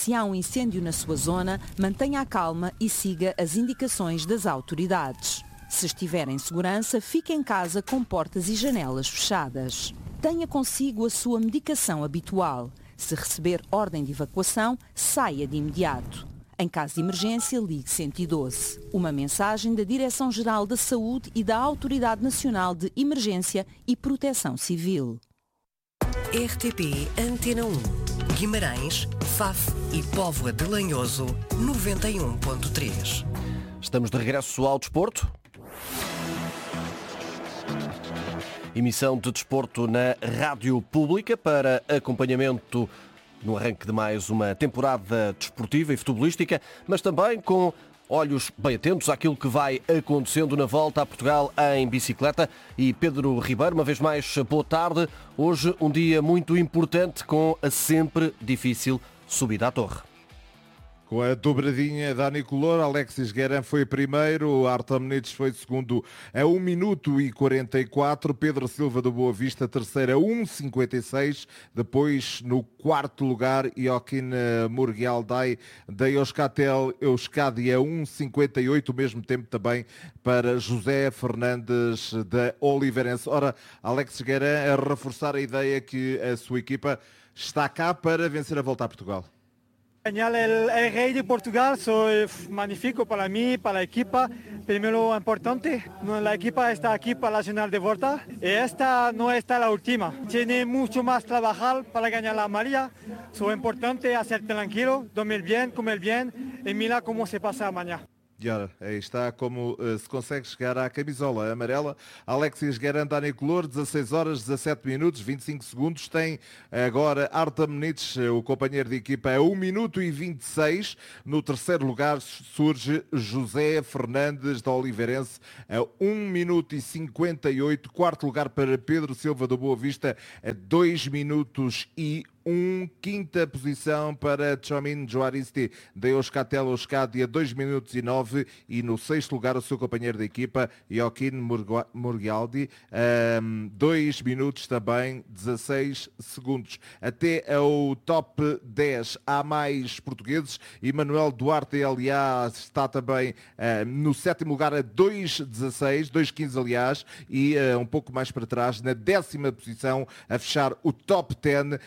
Se há um incêndio na sua zona, mantenha a calma e siga as indicações das autoridades. Se estiver em segurança, fique em casa com portas e janelas fechadas. Tenha consigo a sua medicação habitual. Se receber ordem de evacuação, saia de imediato. Em caso de emergência, ligue 112. Uma mensagem da Direção-Geral da Saúde e da Autoridade Nacional de Emergência e Proteção Civil. RTP Antena 1. Guimarães, Faf e Póvoa de Lanhoso, 91.3. Estamos de regresso ao desporto. Emissão de desporto na Rádio Pública para acompanhamento no arranque de mais uma temporada desportiva e futebolística, mas também com olhos bem atentos àquilo que vai acontecendo na volta a Portugal em bicicleta. E Pedro Ribeiro, uma vez mais, boa tarde. Hoje um dia muito importante com a sempre difícil subida à Torre. Com a dobradinha Dani Color, Alexis Guerin foi primeiro, Artem Nitz foi segundo a 1 minuto e 44, Pedro Silva do Boa Vista terceiro a 1,56, depois no quarto lugar Joaquim Murgialdai da Euskadi a 1,58, o mesmo tempo também para José Fernandes da Oliveirense. Ora, Alexis Guerin a reforçar a ideia que a sua equipa está cá para vencer a volta a Portugal. Genial, el rey de Portugal, soy magnífico para mí, para la equipa. Primero importante, la equipa está aquí para la final de vuelta y esta no está la última. Tiene mucho más trabajar para ganar la amarilla. So importante hacer tranquilo, dormir bien, comer bien y mira cómo se pasa mañana. E ora, aí está como se consegue chegar à camisola amarela. Alexis Guerin, Dani Color, 16 horas, 17 minutos, 25 segundos. Tem agora Artem Nitz, o companheiro de equipa, a 1 minuto e 26. No terceiro lugar surge José Fernandes da Oliveirense, a 1 minuto e 58. Quarto lugar para Pedro Silva do Boa Vista, a 2 minutos e 1. Quinta posição para Tchomin Juaristi da Euskatel Euskadi a 2 minutos e 9. E no sexto lugar o seu companheiro de equipa, Joaquim Murgialdi, 2 minutos também, 16 segundos. Até ao top 10 há mais portugueses. Emanuel Duarte aliás está também no sétimo lugar a 2,16, 2,15 aliás, e um pouco mais para trás na 10ª posição a fechar o top 10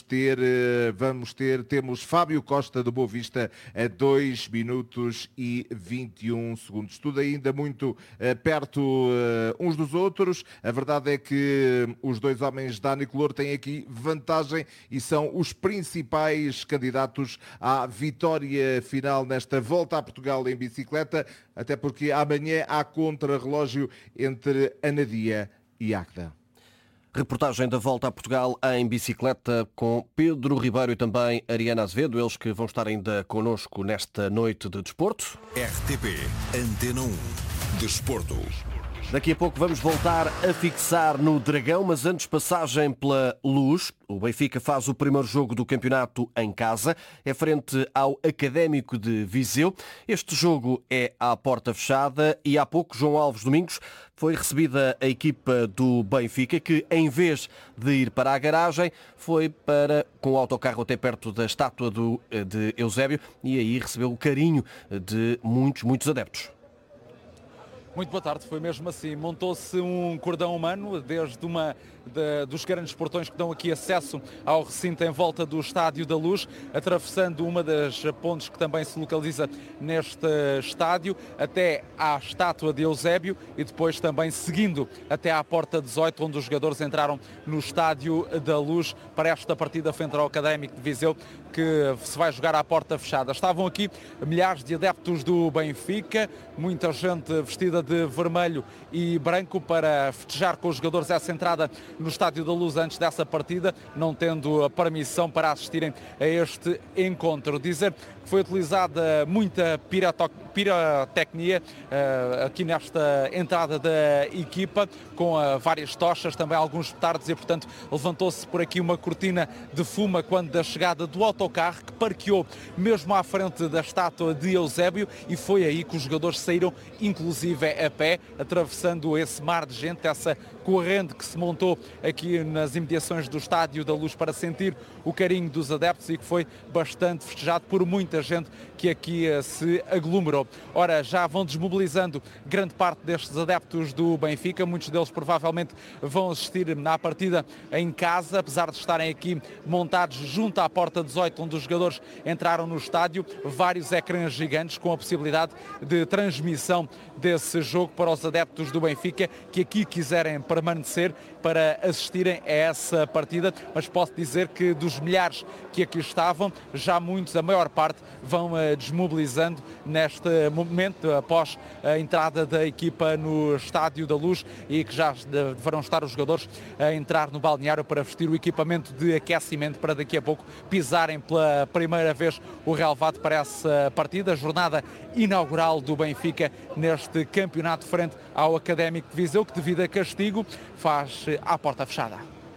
temos Fábio Costa do Boa Vista a 2 minutos e 21 segundos. Tudo ainda muito perto uns dos outros. A verdade é que os dois homens Dani Color têm aqui vantagem e são os principais candidatos à vitória final nesta volta a Portugal em bicicleta, até porque amanhã há contrarrelógio entre Anadia e Agda. Reportagem da volta a Portugal em bicicleta com Pedro Ribeiro e também Ariana Azevedo, eles que vão estar ainda connosco nesta noite de desporto. RTP Antena 1 Desporto. Daqui a pouco vamos voltar a fixar no Dragão, mas antes passagem pela Luz. O Benfica faz o primeiro jogo do campeonato em casa, é frente ao Académico de Viseu. Este jogo é à porta fechada e há pouco João Alves Domingos foi recebida a equipa do Benfica, que em vez de ir para a garagem, foi com o autocarro até perto da estátua de Eusébio e aí recebeu o carinho de muitos adeptos. Muito boa tarde, foi mesmo assim. Montou-se um cordão humano desde dos grandes portões que dão aqui acesso ao recinto em volta do Estádio da Luz, atravessando uma das pontes que também se localiza neste estádio, até à estátua de Eusébio e depois também seguindo até à porta 18, onde os jogadores entraram no Estádio da Luz para esta partida frente ao Académico de Viseu, que se vai jogar à porta fechada. Estavam aqui milhares de adeptos do Benfica, muita gente vestida de vermelho e branco para festejar com os jogadores essa entrada no Estádio da Luz antes dessa partida, não tendo a permissão para assistirem a este encontro. Dizer que foi utilizada muita pirotecnia aqui nesta entrada da equipa, com várias tochas, também alguns petardos, e portanto levantou-se por aqui uma cortina de fuma quando da chegada do autocarro, que parqueou mesmo à frente da estátua de Eusébio, e foi aí que os jogadores saíram, inclusive a pé, atravessando esse mar de gente, essa corrente que se montou aqui nas imediações do Estádio da Luz para sentir o carinho dos adeptos, e que foi bastante festejado por muita gente que aqui se aglomerou. Ora, já vão desmobilizando grande parte destes adeptos do Benfica, muitos deles provavelmente vão assistir à partida em casa, apesar de estarem aqui montados junto à porta 18, onde os jogadores entraram no estádio, vários ecrãs gigantes com a possibilidade de transmissão desse jogo para os adeptos do Benfica que aqui quiserem permanecer para assistirem a essa partida, mas posso dizer que dos milhares que aqui estavam, já muitos, a maior parte, vão desmobilizando neste momento após a entrada da equipa no Estádio da Luz, e que já deverão estar os jogadores a entrar no balneário para vestir o equipamento de aquecimento para daqui a pouco pisarem pela primeira vez o relvado para essa partida, jornada inaugural do Benfica neste campeonato frente ao Académico de Viseu, que devido a castigo faz à porta fechada.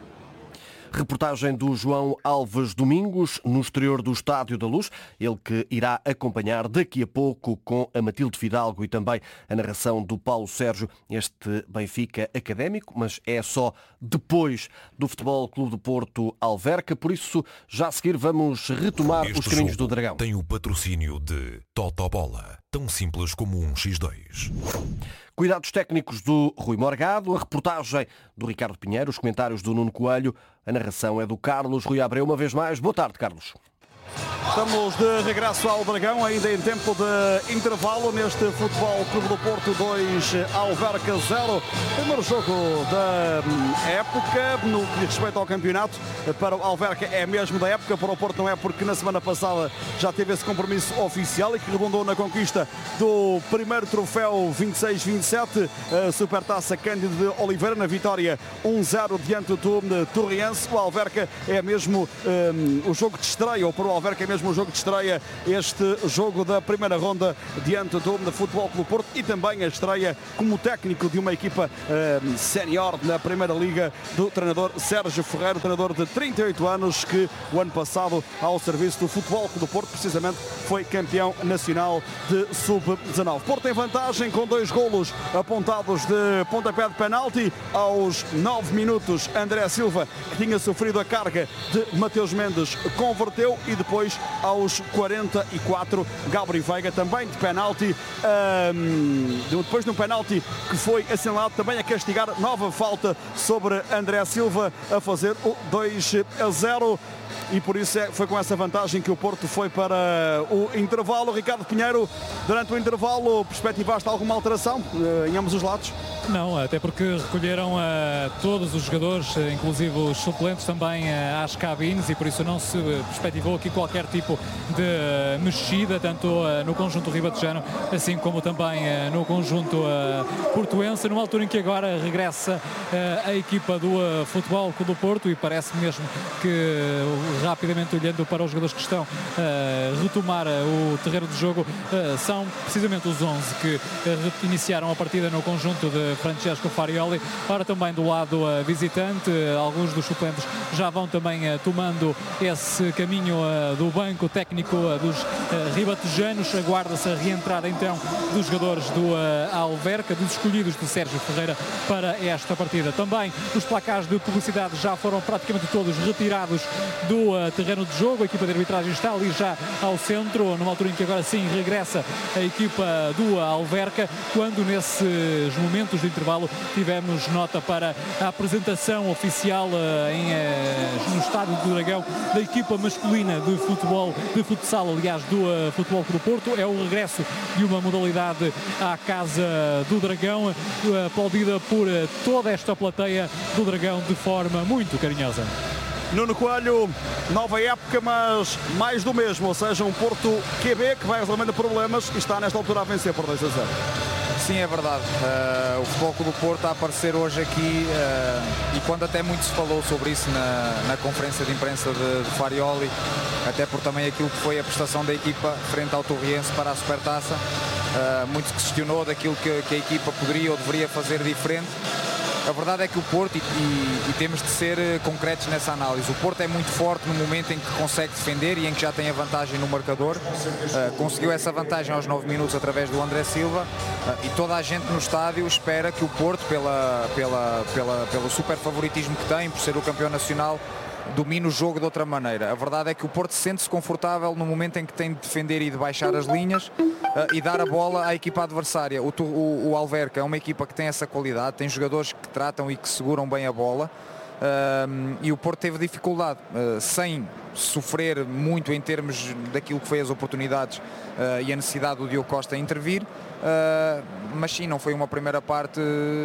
Reportagem do João Alves Domingos, no exterior do Estádio da Luz, ele que irá acompanhar daqui a pouco com a Matilde Fidalgo e também a narração do Paulo Sérgio, este Benfica Académico, mas é só depois do Futebol Clube do Porto Alverca, por isso já a seguir vamos retomar os caminhos do Dragão. Tem o patrocínio de Totobola, tão simples como um X2. Cuidados técnicos do Rui Morgado, a reportagem do Ricardo Pinheiro, os comentários do Nuno Coelho, a narração é do Carlos Rui Abreu. Uma vez mais, boa tarde, Carlos. Estamos de regresso ao Dragão, ainda em tempo de intervalo neste Futebol Clube do Porto 2, Alverca 0. Primeiro jogo da época, no que diz respeito ao campeonato. Para o Alverca é mesmo da época, para o Porto não é, porque na semana passada já teve esse compromisso oficial e que redundou na conquista do primeiro troféu 26-27, a Supertaça Cândido de Oliveira, na vitória 1-0 diante do Torriense. O Alverca é mesmo o jogo de estreia, ou para o Alverca é mesmo o jogo de estreia, este jogo da primeira ronda diante do Futebol Clube do Porto, e também a estreia como técnico de uma equipa sénior na Primeira Liga do treinador Sérgio Ferreira, treinador de 38 anos, que o ano passado, ao serviço do Futebol Clube do Porto, precisamente foi campeão nacional de Sub-19. Porto em vantagem com 2 golos apontados de pontapé de penalti. Aos 9 minutos, André Silva, que tinha sofrido a carga de Mateus Mendes, converteu, e depois aos 44, Gabriel Veiga, também de penalti, depois de um penalti que foi assinalado, também a castigar, nova falta sobre André Silva, a fazer o 2-0. E por isso foi com essa vantagem que o Porto foi para o intervalo. Ricardo Pinheiro, durante o intervalo perspectivaste alguma alteração em ambos os lados? Não, até porque recolheram todos os jogadores, inclusive os suplentes, também às cabines, e por isso não se perspectivou aqui qualquer tipo de mexida, tanto no conjunto ribatejano, assim como também no conjunto portuense, numa altura em que agora regressa a equipa do Futebol Clube do Porto, e parece mesmo que, rapidamente olhando para os jogadores que estão a retomar o terreno de jogo, são precisamente os 11 que iniciaram a partida no conjunto de Francesco Farioli. Ora, também do lado visitante, alguns dos suplentes já vão também tomando esse caminho do banco técnico dos ribatejanos. Aguarda-se a reentrada então dos jogadores do Alverca, dos escolhidos de Sérgio Ferreira para esta partida. Também os placares de publicidade já foram praticamente todos retirados do terreno de jogo. A equipa de arbitragem está ali já ao centro, numa altura em que agora sim regressa a equipa do Alverca, quando nesses momentos de intervalo tivemos nota para a apresentação oficial no Estádio do Dragão da equipa masculina de futebol, de futsal, aliás, do Futebol Clube do Porto. É o regresso de uma modalidade à Casa do Dragão, aplaudida por toda esta plateia do Dragão de forma muito carinhosa. Nuno Coelho, nova época, mas mais do mesmo, ou seja, um Porto QB que vai resolvendo problemas e está nesta altura a vencer por 2-0. Sim, é verdade. O Futebol Clube do Porto a aparecer hoje aqui, e quando até muito se falou sobre isso na conferência de imprensa de Farioli, até por também aquilo que foi a prestação da equipa frente ao Torriense para a Supertaça. muito se questionou daquilo que a equipa poderia ou deveria fazer diferente. A verdade é que o Porto, e temos de ser concretos nessa análise, o Porto é muito forte no momento em que consegue defender e em que já tem a vantagem no marcador. Conseguiu essa vantagem aos 9 minutos através do André Silva, e toda a gente no estádio espera que o Porto, pelo super favoritismo que tem, por ser o campeão nacional, domina o jogo de outra maneira. A verdade é que o Porto sente-se confortável no momento em que tem de defender e de baixar as linhas e dar a bola à equipa adversária. O Alverca é uma equipa que tem essa qualidade, tem jogadores que tratam e que seguram bem a bola, e o Porto teve dificuldade, sem sofrer muito em termos daquilo que foi as oportunidades e a necessidade do Diogo Costa intervir, mas sim, não foi uma primeira parte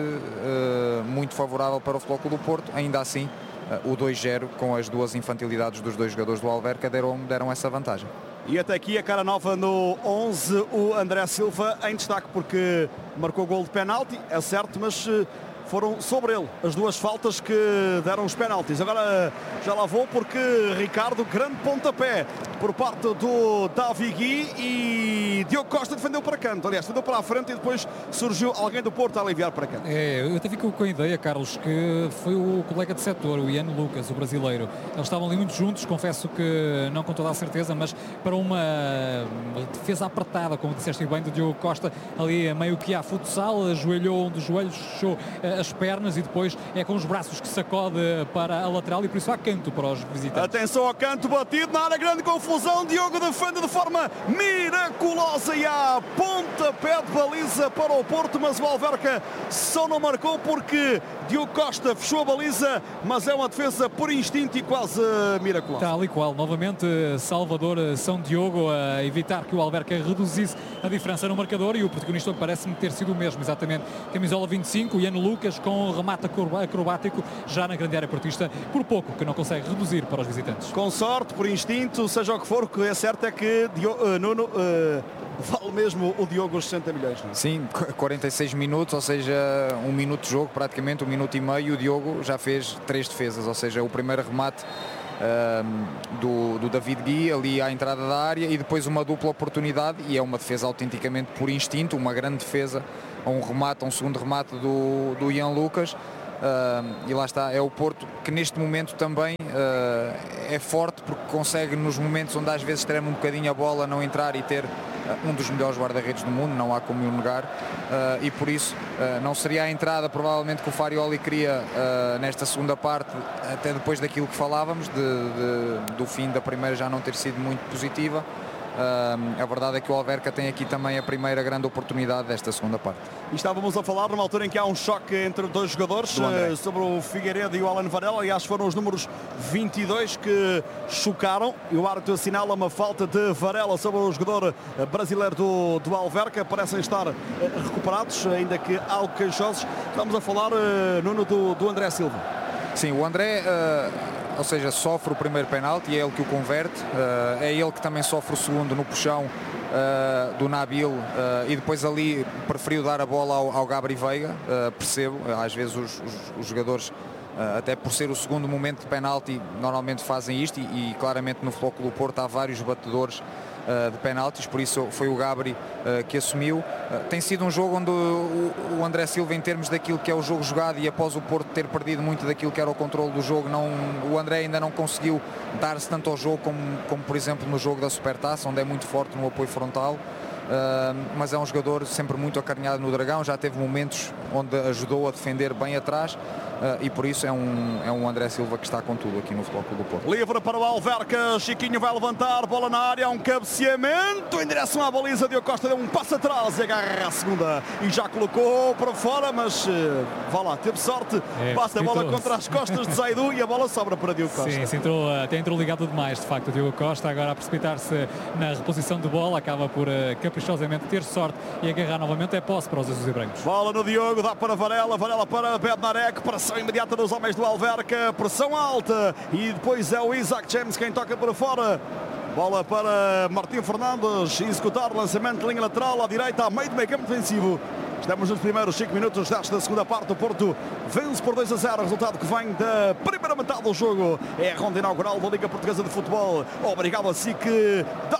muito favorável para o Futebol Clube do Porto. Ainda assim, o 2-0, com as duas infantilidades dos dois jogadores do Alverca, deram essa vantagem. E até aqui a cara nova no 11, o André Silva em destaque, porque marcou gol de penalti, é certo, mas foram sobre ele as duas faltas que deram os penaltis. Agora já lá vou, porque Ricardo, grande pontapé por parte do Davi Gui, e Diogo Costa defendeu para canto. Aliás, defendeu para a frente e depois surgiu alguém do Porto a aliviar para canto. Eu até fico com a ideia, Carlos, que foi o colega de setor, o Ian Lucas, o brasileiro. Eles estavam ali muito juntos, confesso que não com toda a certeza, mas para uma defesa apertada, como disseste bem, do Diogo Costa, ali meio que há futsal, ajoelhou um dos joelhos, fechou as pernas e depois é com os braços que sacode para a lateral, e por isso há canto para os visitantes. Atenção ao canto batido, na área, grande confusão. Diogo defende de forma miraculosa e há pontapé de baliza para o Porto, mas o Alverca só não marcou porque Diogo Costa fechou a baliza, mas é uma defesa por instinto e quase miraculosa. Tal e qual, novamente Salvador São Diogo a evitar que o Alverca reduzisse a diferença no marcador, e o protagonista parece-me ter sido o mesmo, exatamente. Camisola 25, Ian Lucas, com remate acrobático já na grande área portista, por pouco que não consegue reduzir para os visitantes. Com sorte, por instinto, seja o que for, o que é certo é que Nuno, vale mesmo o Diogo os 60 milhões. Não é? Sim, 46 minutos, ou seja, um minuto de jogo, praticamente 1 minuto e meio, o Diogo já fez 3 defesas, ou seja, o primeiro remate do David Gui ali à entrada da área, e depois uma dupla oportunidade, e é uma defesa autenticamente por instinto, uma grande defesa, um segundo remate do Ian Lucas. E lá está, é o Porto que neste momento também é forte, porque consegue, nos momentos onde às vezes treme um bocadinho a bola, não entrar e ter um dos melhores guarda-redes do mundo, não há como o negar, e por isso não seria a entrada provavelmente que o Farioli queria nesta segunda parte, até depois daquilo que falávamos do fim da primeira já não ter sido muito positiva. A verdade é que o Alverca tem aqui também a primeira grande oportunidade desta segunda parte. E estávamos a falar numa altura em que há um choque entre dois jogadores, sobre o Figueiredo e o Alan Varela. Aliás, foram os números 22 que chocaram, e o árbitro assinala uma falta de Varela sobre o jogador brasileiro do Alverca. Parecem estar recuperados, ainda que algo queixosos. Estamos a falar, Nuno, do André Silva. Sim, o André, ou seja, sofre o primeiro penalti, é ele que o converte, é ele que também sofre o segundo no puxão do Nabil, e depois ali preferiu dar a bola ao Gabri Veiga. Percebo, às vezes os jogadores, até por ser o segundo momento de penalti, normalmente fazem isto, e claramente no Futebol Clube do Porto há vários batedores de penaltis, por isso foi o Gabri que assumiu. Tem sido um jogo onde o André Silva, em termos daquilo que é o jogo jogado, e após o Porto ter perdido muito daquilo que era o controle do jogo, o André ainda não conseguiu dar-se tanto ao jogo como por exemplo no jogo da Supertaça, onde é muito forte no apoio frontal. Mas é um jogador sempre muito acarinhado no Dragão, já teve momentos onde ajudou a defender bem atrás, e por isso é um André Silva que está com tudo aqui no Futebol Clube do Porto. Livre para o Alverca, Chiquinho vai levantar, bola na área, um cabeceamento em direção à baliza. Diogo Costa deu um passo atrás e agarra a segunda e já colocou para fora, mas vá lá, teve sorte, bate a bola contra as costas de Zaidu e a bola sobra para Diogo Costa. Sim, até entrou ligado demais, de facto, o Diogo Costa, agora a precipitar-se na reposição de bola, acaba por caprichosamente ter sorte e agarrar novamente. É posse para os azuis e brancos. Bola no Diogo, dá para Varela para Bednarek, pressão imediata dos homens do Alverca, pressão alta, e depois é o Isaac James quem toca para fora. Bola para Martim Fernandes executar lançamento de linha lateral à direita, a meio do meio campo defensivo. Estamos nos primeiros 5 minutos desta segunda parte. O Porto vence por 2-0, resultado que vem da primeira metade do jogo. É a ronda inaugural da Liga Portuguesa de Futebol. Obrigado a si que dá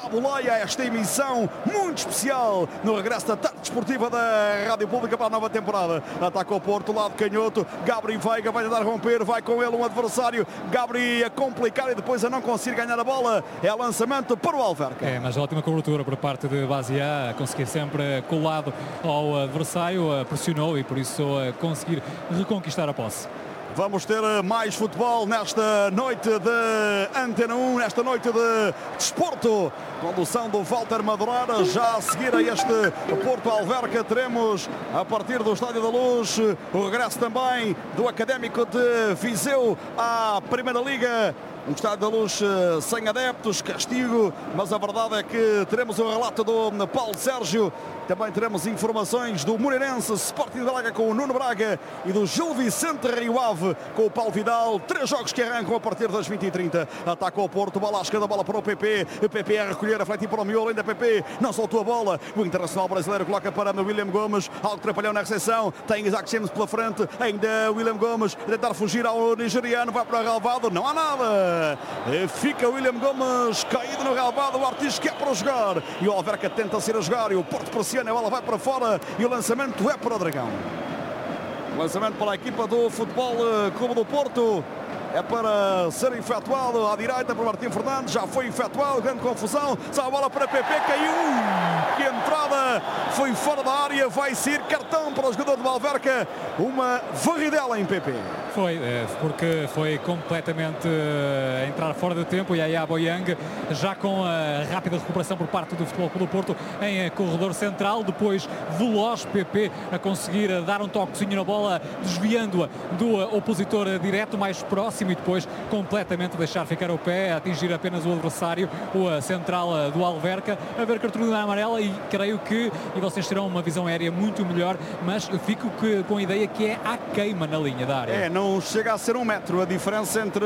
à boleia esta emissão muito especial no regresso da tarde desportiva da Rádio Pública para a nova temporada. Ataca o Porto, lado canhoto, Gabri Veiga vai tentar romper, vai com ele um adversário, Gabri a complicar e depois a não conseguir ganhar a bola. É lançamento para o Alverca. Mas ótima cobertura por parte de Bazia, conseguir sempre colado ao adversário, pressionou e por isso conseguir reconquistar a posse. Vamos ter mais futebol nesta noite de Antena 1, nesta noite de desporto. Condução do Walter Madureira. Já a seguir a este Porto Alverca teremos, a partir do Estádio da Luz, o regresso também do Académico de Viseu à Primeira Liga. Um Estádio da Luz sem adeptos, castigo, mas a verdade é que teremos o relato do Paulo Sérgio. Também teremos informações do Moreirense Sporting de Braga com o Nuno Braga e do Gil Vicente Rio Ave com o Paulo Vidal. 3 jogos que arrancam a partir das 20h30. Ataca o Porto, bola à esquerda, bola para o PP. O PP a recolher, a fletir para o miolo, ainda PP não soltou a bola. O Internacional Brasileiro coloca para William Gomes, algo trapalhão na recepção. Tem Isaac James pela frente, ainda William Gomes a tentar fugir ao nigeriano, vai para o relvado, não há nada. Fica William Gomes caído no relvado, o Ortiz quer para jogar e o Alverca tenta ser a jogar e o Porto pressiona, a bola vai para fora e o lançamento é para o Dragão. O lançamento para a equipa do Futebol Clube do Porto é para ser efetuado à direita para Martim Fernandes, já foi efetuado, grande confusão, sai a bola para PP, caiu, que entrada, foi fora da área, vai ser cartão para o jogador do Alverca, uma varridela em PP. Foi, porque foi completamente a entrar fora de tempo e aí a Boyang, já com a rápida recuperação por parte do Futebol Clube do Porto em corredor central, depois veloz PP a conseguir dar um toquezinho na bola, desviando-a do opositor direto mais próximo e depois completamente deixar ficar o pé, atingir apenas o adversário, o central do Alverca, a ver cartolina amarela e creio que, e vocês terão uma visão aérea muito melhor, mas fico com a ideia que é à queima na linha da área. Não chega a ser 1 metro a diferença entre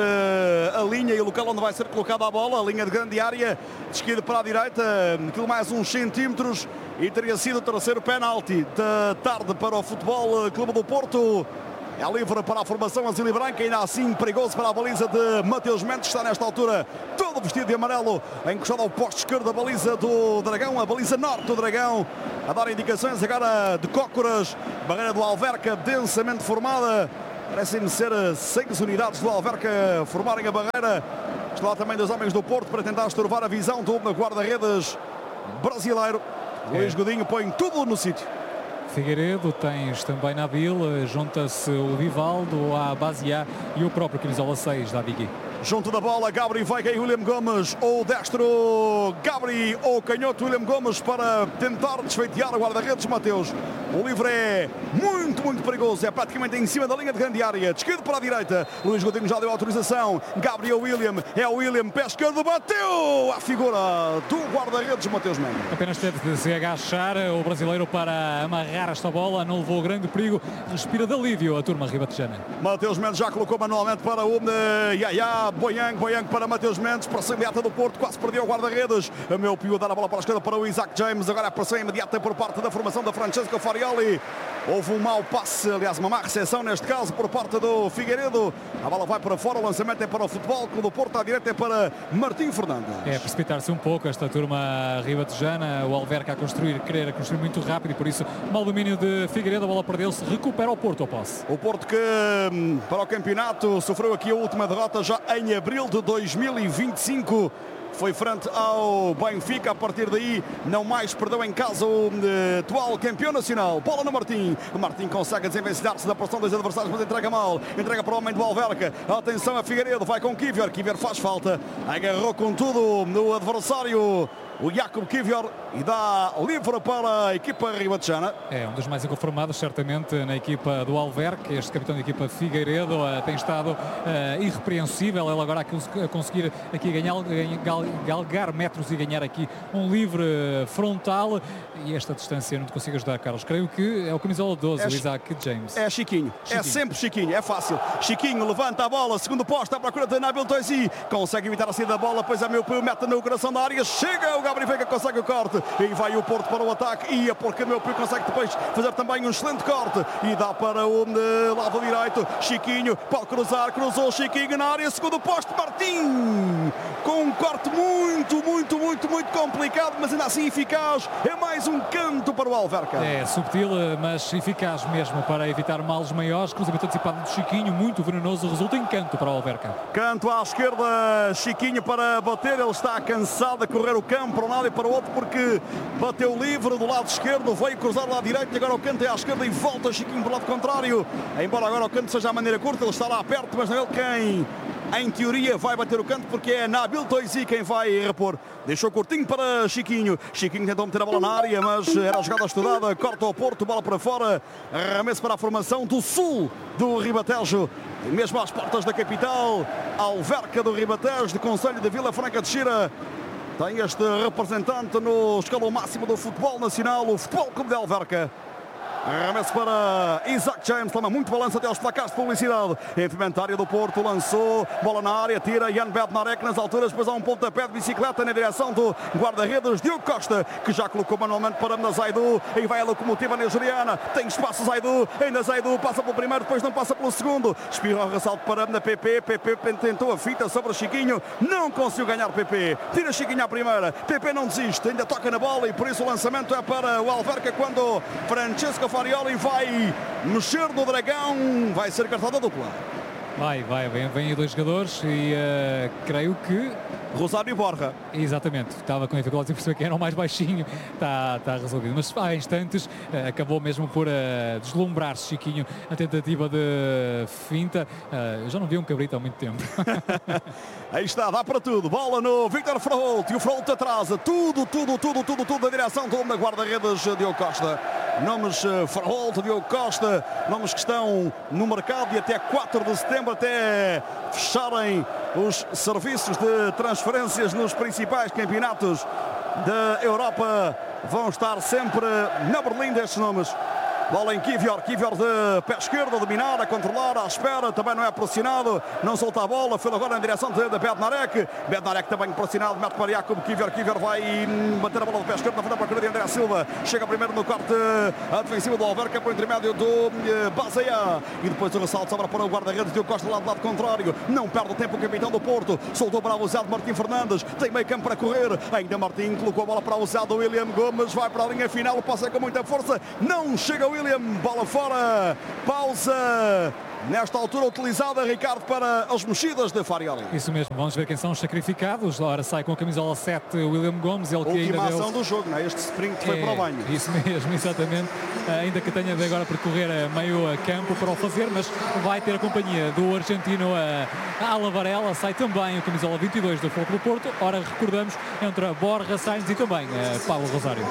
a linha e o local onde vai ser colocada a bola, a linha de grande área, de esquerda para a direita, aquilo mais uns centímetros e teria sido o terceiro penalti da tarde para o Futebol Clube do Porto. É livre para a formação azul e branca, ainda assim perigoso para a baliza de Mateus Mendes, que está nesta altura todo vestido de amarelo, encostado ao poste esquerdo da baliza do Dragão, a baliza norte do Dragão, a dar indicações agora de Cócoras, barreira do Alverca densamente formada, parecem ser 6 unidades do Alverca formarem a barreira, está lá também 2 homens do Porto para tentar estorvar a visão do guarda-redes brasileiro. Luís Godinho põe tudo no sítio. Figueiredo, tens também Nabil, junta-se o Vivaldo, a Bazia e o próprio camisola 6 da Digui. Junto da bola, Gabri Veiga e William Gomes, ou destro Gabri ou canhoto William Gomes para tentar desfeitear o guarda-redes Mateus. O livre é muito perigoso, é praticamente em cima da linha de grande área, de esquerda para a direita. Luís Godinho já deu autorização, Gabri ou William, é o William, pé esquerdo, bateu a figura do guarda-redes Mateus Mendes. Apenas teve de se agachar o brasileiro para amarrar esta bola, não levou grande perigo, respira de alívio a turma ribatejana. Mateus Mendes já colocou manualmente para o Yaya. Boyang para Mateus Mendes, pressão imediata do Porto, quase perdeu o guarda-redes. A meu pio a dar a bola para a esquerda para o Isaac James, agora a pressão imediata por parte da formação da Francesco Farioli. Houve um mau passe, aliás uma má recepção neste caso por parte do Figueiredo. A bola vai para fora, o lançamento é para o Futebol Clube do Porto, à direita é para Martim Fernandes. É precipitar-se um pouco esta turma ribatejana, o Alverca a querer construir muito rápido e por isso mau domínio de Figueiredo, a bola perdeu-se, recupera o Porto ao passe. O Porto que para o campeonato sofreu aqui a última derrota já em abril de 2025. Foi frente ao Benfica, a partir daí não mais perdeu em casa o atual campeão nacional. Bola no Martim, o Martim consegue desenvencilhar-se da pressão dos adversários, mas entrega mal, entrega para o homem do Alverca. Atenção a Figueiredo, vai com Kivior faz falta, agarrou com tudo no adversário o Jakub Kivior e dá livre para a equipa ribatejana. É um dos mais inconformados certamente na equipa do Alverca. Este capitão da equipa Figueiredo tem estado irrepreensível. Ele agora a conseguir aqui galgar metros e ganhar aqui um livre frontal. E esta distância não te consigo ajudar, Carlos. Creio que é o camisola 12, o Isaac James. É Chiquinho. É sempre Chiquinho, é fácil. Chiquinho levanta a bola, segundo posto, à procura de Nabil Toisi. Consegue evitar a saída da bola, pois a meu pio mete no coração da área. Chega o Gabri Veiga, consegue o corte. E vai o Porto para o ataque. E porque meu pio consegue depois fazer também um excelente corte. E dá para o lado direito. Chiquinho pode cruzar, cruzou Chiquinho na área, segundo posto, Martim. com um corte muito complicado, mas ainda assim eficaz. É mais um canto para o Alverca. É subtil, mas eficaz mesmo para evitar males maiores. Cruzamento antecipado do Chiquinho, muito venenoso, resulta em canto para o Alverca. Canto à esquerda, Chiquinho para bater. Ele está cansado a correr o campo para um lado e para o outro porque bateu livre do lado esquerdo, veio cruzar do lado direito e agora o canto é à esquerda e volta Chiquinho para o lado contrário. Embora agora o canto seja a maneira curta, ele está lá perto, mas não é ele quem em teoria vai bater o canto, porque é Nabil Toisi quem vai repor. Deixou curtinho para Chiquinho. Chiquinho tentou meter a bola na área, mas era a jogada estudada. Corta ao Porto, bola para fora. Arremesso para a formação do sul do Ribatejo. E mesmo às portas da capital, Alverca do Ribatejo, de Conselho de Vila Franca de Xira. Tem este representante no escalão máximo do futebol nacional, o Futebol Clube de Alverca. Arremesso para Isaac James, toma muito balanço até aos placares de publicidade. Enfimentária do Porto, lançou, bola na área, tira Jan Bednarek nas alturas, depois há um pontapé de bicicleta na direção do guarda-redes Diogo Costa, que já colocou manualmente para Amna Zaidu, e vai a locomotiva nigeriana, tem espaço Zaidu, ainda Zaidu passa pelo primeiro, depois não passa pelo segundo, espirra o ressalto para Amna PP tentou a fita sobre Chiquinho, não conseguiu ganhar PP, tira Chiquinho à primeira, PP não desiste, ainda toca na bola e por isso o lançamento é para o Alverca quando Francesco Farioli vai mexer no Dragão, vai ser cartada dupla. Vem aí dois jogadores e creio que... Rosário e Borja. Exatamente, estava com dificuldades em perceber quem era o mais baixinho, está resolvido. Mas há instantes acabou mesmo por deslumbrar-se Chiquinho a tentativa de finta. Eu já não vi um cabrito há muito tempo. Aí está, dá para tudo. Bola no Víctor Fraholt e o Fraholt atrasa. Tudo da direção do guarda-redes Diogo Costa. Nomes Fraholt, Diogo Costa, nomes que estão no mercado e até 4 de setembro, até fecharem os serviços de transferências nos principais campeonatos da Europa, vão estar sempre na berlinda estes nomes. Bola em Kivior de pé esquerdo, a dominar, a controlar, à espera, também não é pressionado, não solta a bola, foi agora na direção de Bednarek também pressionado, mete para Jacob Kivior vai bater a bola de pé esquerdo na frente da procura de André Silva, chega primeiro no corte a defensiva do Alverca para o intermédio do Bazeia, e depois o ressalto sobra para o guarda-redes Diogo Costa lá do lado contrário, não perde o tempo o capitão do Porto, soltou para o usado Martim Fernandes, tem meio campo para correr, ainda Martim colocou a bola para o usado William Gomes, vai para a linha final, passa com muita força, não chega o William, bola fora, pausa nesta altura utilizada, Ricardo, para as mexidas de Farioli. Isso mesmo, vamos ver quem são os sacrificados. Ora sai com a camisola 7 William Gomes, ele que última ainda ação do jogo, não é? Este sprint foi para o banho. Isso mesmo, exatamente, ainda que tenha de agora percorrer meio campo para o fazer, mas vai ter a companhia do argentino Ala Varela, sai também a camisola 22 do Futebol do Porto. Ora, recordamos, entra Borja Sainz e também Paulo Rosário.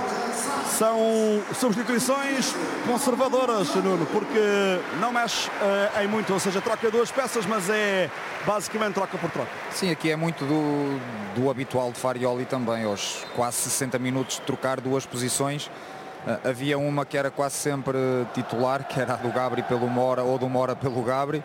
São substituições conservadoras, Nuno, porque não mexe em muito, ou seja, troca duas peças, mas é basicamente troca por troca. Sim, aqui é muito do habitual de Farioli também, aos quase 60 minutos de trocar duas posições. Havia uma que era quase sempre titular, que era a do Gabri pelo Mora ou do Mora pelo Gabri.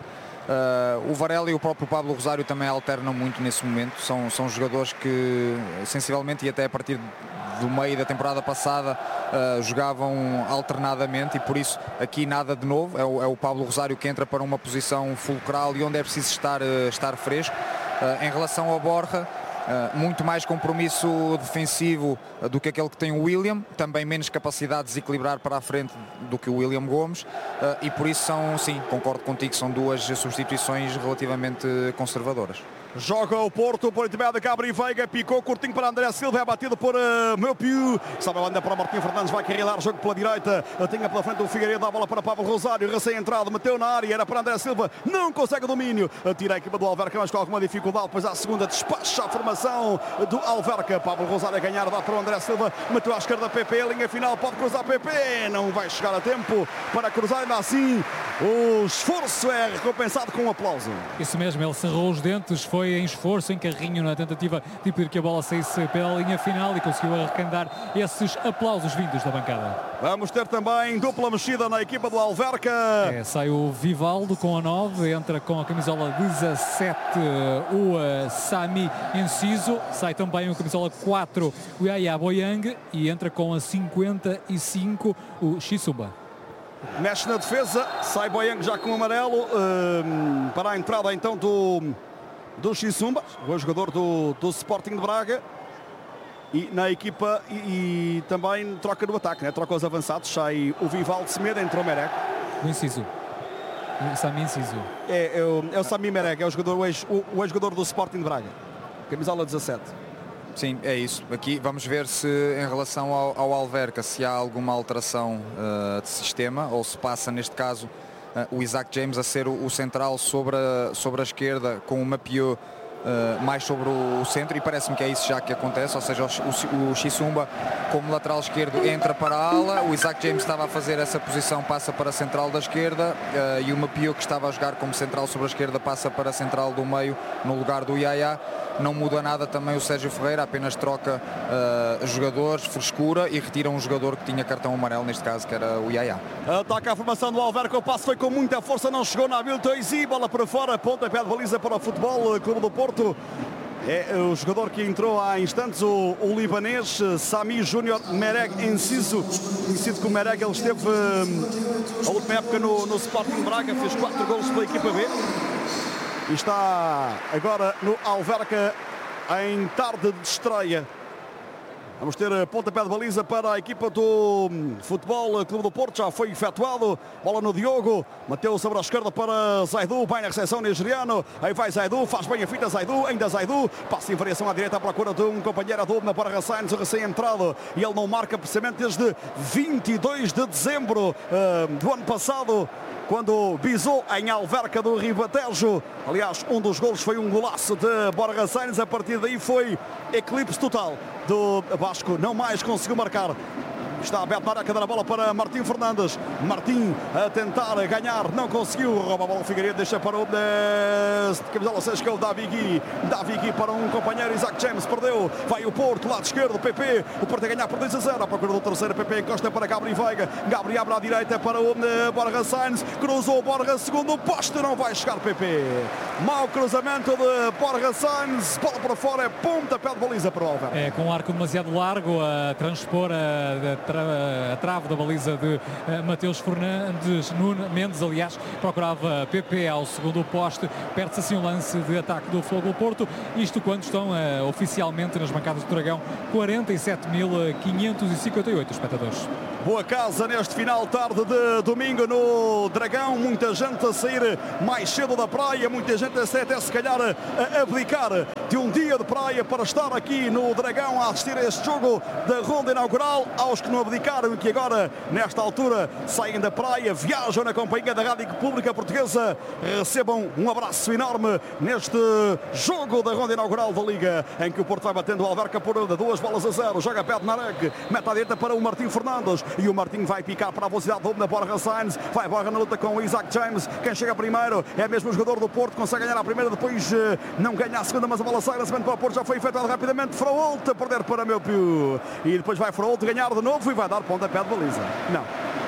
O Varela e o próprio Pablo Rosário também alternam muito nesse momento, são jogadores que sensivelmente e até a partir do meio da temporada passada jogavam alternadamente e por isso aqui nada de novo, é o Pablo Rosário que entra para uma posição fulcral e onde é preciso estar fresco. Em relação ao Borja, muito mais compromisso defensivo do que aquele que tem o William, também menos capacidade de desequilibrar para a frente do que o William Gomes e por isso sim, concordo contigo, são duas substituições relativamente conservadoras. Joga o Porto por intermédio de Gabri Veiga, picou curtinho para André Silva, é batido por Meu Piu, sabe a banda para Martim Fernandes, vai carregar o jogo pela direita, tinha pela frente o Figueiredo, dá a bola para Pablo Rosário, recém-entrado, meteu na área, era para André Silva, não consegue o domínio, tira a equipa do Alverca, mas com alguma dificuldade, depois à segunda despacha a formação do Alverca, Pablo Rosário a ganhar, dá para o André Silva, meteu à esquerda PP, linha final, pode cruzar PP, não vai chegar a tempo para cruzar, ainda assim o esforço é recompensado com um aplauso. Isso mesmo, ele cerrou os dentes, foi em esforço, em carrinho na tentativa de impedir que a bola saísse pela linha final e conseguiu arrecandar esses aplausos vindos da bancada. Vamos ter também dupla mexida na equipa do Alverca. Sai o Vivaldo com a 9, entra com a camisola 17 o Sami Enciso, sai também a camisola 4 o Yaya Boyang e entra com a 55 o Shisuba. Mexe na defesa, sai Boyang já com o amarelo para a entrada então do do Xisumba, o jogador do Sporting de Braga. E na equipa e também troca no ataque, né? Troca os avançados. Sai o Vivaldo Semedo, entrou Mereg. O Inciso. O Sami Inciso. É o Sami Mereg, é o ex-jogador do Sporting de Braga. Camisola 17. Sim, é isso. Aqui vamos ver se em relação ao Alverca se há alguma alteração de sistema ou se passa neste caso o Isaac James a ser o central sobre a esquerda com o Mapieu mais sobre o centro, e parece-me que é isso já que acontece, ou seja, o Xisumba como lateral esquerdo entra para a ala, o Isaac James estava a fazer essa posição, passa para a central da esquerda, e o Mapieu, que estava a jogar como central sobre a esquerda, passa para a central do meio no lugar do Yaya. Não muda nada também o Sérgio Ferreira, apenas troca jogadores, frescura, e retira um jogador que tinha cartão amarelo, neste caso, que era o Yaya. Ataca a formação do Alverca, o passo foi com muita força, não chegou na Nabil Toisi, bola para fora, pontapé de baliza para o Futebol Clube do Porto. É o jogador que entrou há instantes, o libanês Sami Júnior Mereg Enciso. Conhecido como Mereg, ele esteve a última época no Sporting Braga, fez 4 golos pela equipa B. E está agora no Alverca em tarde de estreia. Vamos ter pontapé de baliza para a equipa do Futebol Clube do Porto. Já foi efetuado. Bola no Diogo. Mateu sobre a esquerda para Zaidu. Vai na recepção nigeriano. Aí vai Zaidu. Faz bem a fita Zaidu. Ainda Zaidu. Passa em variação à direita à procura de um companheiro do para Sainz, o recém-entrado. E ele não marca precisamente desde 22 de dezembro do ano passado, quando bisou em Alverca do Ribatejo. Aliás, um dos golos foi um golaço de Borja Sainz. A partir daí foi eclipse total do Vasco. Não mais conseguiu marcar. Está aberto na área, da bola para Martim Fernandes. Martim a tentar ganhar, não conseguiu. Rouba a bola o Figueiredo, deixa para o camisola 6, que é o Davi Gui. Davi Gui para um companheiro, Isaac James perdeu. Vai o Porto, lado esquerdo, PP. O Porto a ganhar por 2-0. A procura do terceiro, PP encosta para Gabri Veiga. Gabri abre à direita para o Borja Sainz. Cruzou o Borja, segundo poste, não vai chegar PP. Mau cruzamento de Borja Sainz. Bola para fora, é pontapé de baliza para o Alverca. É, com um arco demasiado largo a transpor a trave da baliza de Mateus Fernandes. Nuno Mendes, aliás, procurava PP ao segundo poste. Perde-se assim um lance de ataque do Fogo do Porto. Isto quando estão oficialmente nas bancadas do Dragão 47.558 espectadores. Boa casa neste final de tarde de domingo no Dragão. Muita gente a sair mais cedo da praia, muita gente até se calhar a abdicar de um dia de praia para estar aqui no Dragão a assistir a este jogo da ronda inaugural. Aos que não abdicaram e que agora, nesta altura, saem da praia, viajam na companhia da Rádio Pública Portuguesa, recebam um abraço enorme neste jogo da ronda inaugural da Liga, em que o Porto vai batendo o Alverca por 2-0. Joga pé de Narek, mete à direita para o Martim Fernandes. E o Martim vai picar para a velocidade da Borja Sainz. Vai Borja na luta com o Isaac James. Quem chega primeiro é mesmo o jogador do Porto. Consegue ganhar a primeira, depois não ganha a segunda, mas a bola sai. Lançamento para o Porto, já foi efetuado rapidamente. Fraolte a perder para Mapieu. E depois vai Fraolte ganhar de novo e vai dar pontapé de baliza. Não.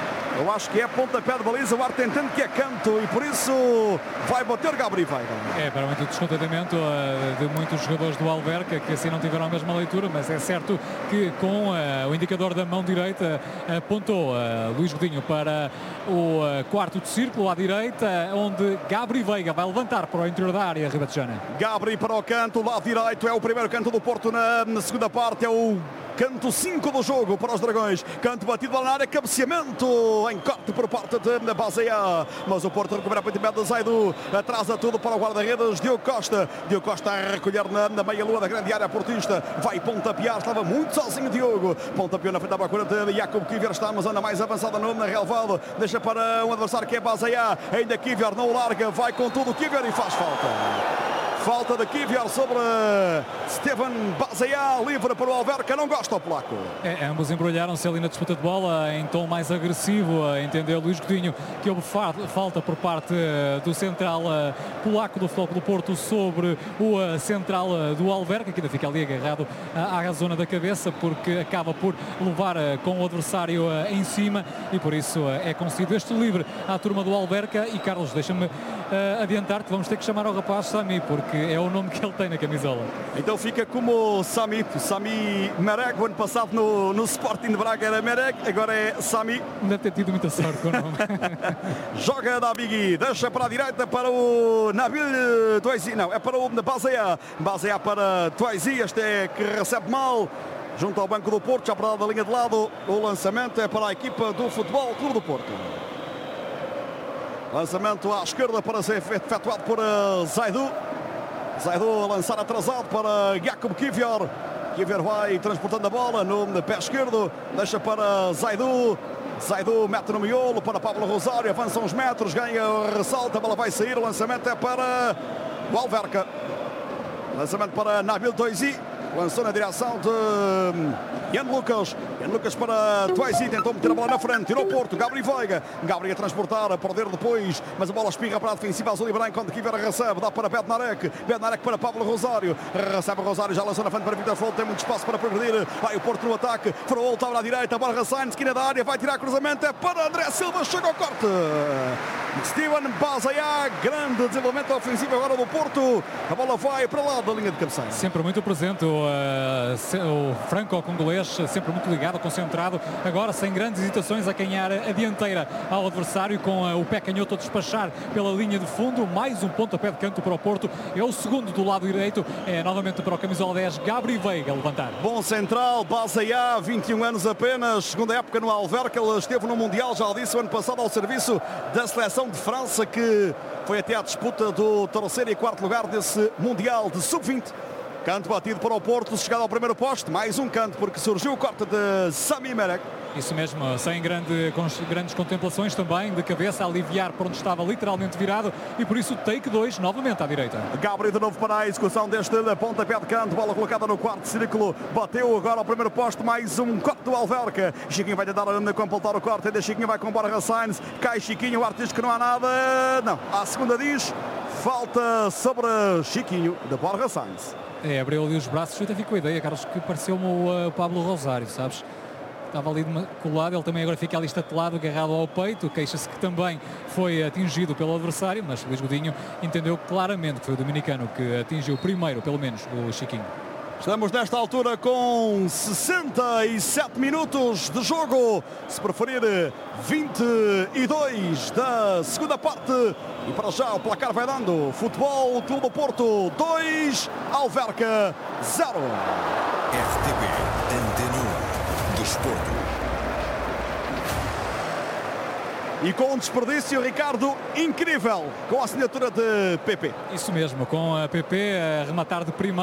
Eu acho que é pontapé de baliza, o árbitro entende que é canto e por isso vai bater Gabri Veiga. É para muito descontentamento de muitos jogadores do Alverca, que assim não tiveram a mesma leitura, mas é certo que com o indicador da mão direita apontou Luís Godinho para o quarto de círculo à direita, onde Gabri Veiga vai levantar para o interior da área ribatejana. Gabri para o canto, lado direito, é o primeiro canto do Porto na segunda parte, é o canto 5 do jogo para os Dragões. Canto batido na área, cabeceamento em corte por parte de Baseia. Mas o Porto recupera para o time de Zaidu. Atrasa tudo para o guarda-redes Diogo Costa. Diogo Costa a recolher na meia-lua da grande área portista. Vai pontapear, estava muito sozinho Diogo. Pontapeou na frente da procura de Jacob Kivier. Está na zona mais avançada na relvado. Deixa para um adversário que é Baseia. Ainda Kivier não larga. Vai com tudo Kivier e faz falta. Falta de Kivier sobre Steven Baseia, livre para o Alverca, não gosta o polaco. Ambos embrulharam-se ali na disputa de bola em tom mais agressivo, a entender Luís Godinho que houve falta por parte do central polaco do Futebol do Porto sobre o central do Alverca, que ainda fica ali agarrado à zona da cabeça, porque acaba por levar com o adversário em cima e por isso é concedido este livre à turma do Alverca. E Carlos, deixa-me adiantar-te, vamos ter que chamar ao rapaz Sami, porque é o nome que ele tem na camisola. Então fica como Sami Mereg. O ano passado no Sporting de Braga era Mereg, agora é Sami. Deve ter tido muita sorte com o nome. Joga da Bigui, deixa para a direita para o Nabil Touazi, não, é para o Bazea para Touazi, este é que recebe mal, junto ao banco do Porto, já para lá da linha de lado, o lançamento é para a equipa do Futebol Clube do Porto. Lançamento à esquerda para ser efetuado por Zaidu. Zaidu a lançar atrasado para Jakub Kivior. Kivior vai transportando a bola no pé esquerdo, deixa para Zaidu. Zaidu mete no miolo para Pablo Rosário, avança uns metros, ganha, ressalta, a bola vai sair, o lançamento é para o Alverca. Lançamento para Nabil Touazi, lançou na direção de Jan Lucas. Jan Lucas para Touazi, tentou meter a bola na frente, tirou o Porto, Gabri Veiga. Gabri a transportar, a perder depois, mas a bola espirra para a defensiva azul e branco, onde Kiver recebe, dá para Bednarek. Bednarek para Pablo Rosário, recebe Rosário, já lançou na frente para Vitor Frolt, tem muito espaço para progredir. Vai o Porto no ataque, Frolt abre à direita, bola Hassan, esquina da área, vai tirar cruzamento, é para André Silva, chega ao corte. Steven Bazaya, grande desenvolvimento ofensivo agora do Porto. A bola vai para lá da linha de cabeceira. Sempre muito presente o franco-congolês, sempre muito ligado, concentrado. Agora sem grandes hesitações a ganhar a dianteira ao adversário, com o pé canhoto a despachar pela linha de fundo. Mais um pontapé de canto para o Porto. É o segundo do lado direito. É novamente para o camisola 10, Gabri Veiga, a levantar. Bom central, Bazaya, 21 anos apenas. Segunda época no Alverca. Ele esteve no Mundial, já o disse, o ano passado ao serviço da seleção de França, que foi até à disputa do terceiro e quarto lugar desse Mundial de Sub-20. Canto batido para o Porto, chegado ao primeiro poste, mais um canto, porque surgiu o corte de Sami Mereg. Isso mesmo, sem grandes contemplações também, de cabeça, a aliviar por onde estava literalmente virado, e por isso take 2 novamente à direita. Gabri de novo para a execução deste pontapé de canto, bola colocada no quarto círculo, bateu agora ao primeiro poste, mais um corte do Alverca. Chiquinho vai tentar completar o corte, ainda Chiquinho vai com Borja Sainz, cai Chiquinho, o arte diz que não há nada, não, a segunda diz, falta sobre Chiquinho de Borja Sainz. Abriu ali os braços, eu até fico com a ideia, Carlos, que pareceu-me o Pablo Rosário, sabes? Estava ali colado, ele também agora fica ali estatelado, agarrado ao peito, queixa-se que também foi atingido pelo adversário, mas Luís Godinho entendeu claramente que foi o dominicano que atingiu primeiro, pelo menos, o Chiquinho. Estamos nesta altura com 67 minutos de jogo, se preferir 22 da segunda parte, e para já o placar vai dando: Futebol Clube do Porto 2, Alverca 0. RTP Antena 1 Desporto. E com um desperdício, Ricardo, incrível, com a assinatura de PP. Isso mesmo, com a PP a rematar de primeiro.